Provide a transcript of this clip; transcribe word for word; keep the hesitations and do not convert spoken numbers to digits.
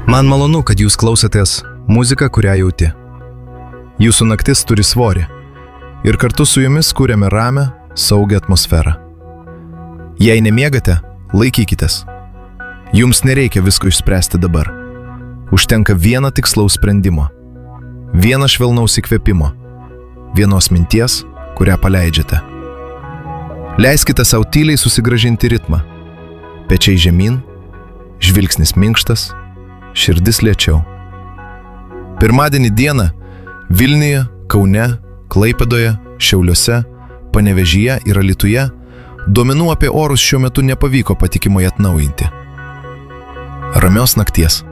Man malonu, kad jūs klausotės muziką, kurią jauti. Jūsų naktis turi svorį ir kartu su jumis kūrėme ramią, saugią atmosferą. Jei nemiegate, laikykitės. Jums nereikia visko išspręsti dabar. Užtenka vieno tikslaus sprendimo, vieno švelnaus įkvėpimo, vienos minties, kurią paleidžiate. Leiskite savo tyliai susigrąžinti ritmą. Pečiai žemyn, žvilgsnis minkštas, širdis lėčiau. Pirmadienį dieną Vilniuje, Kaune, Klaipėdoje, Šiauliuose, Panevėžyje ir Alytuje duomenų apie orus šiuo metu nepavyko patikimai atnaujinti. Ramios nakties.